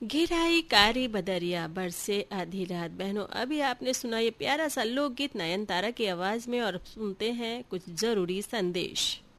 घिराई कारी बदरिया बरसे आधी रात। बहनों, अभी आपने सुना ये प्यारा सा लोकगीत नयनतारा की आवाज में, और सुनते हैं कुछ जरूरी संदेश।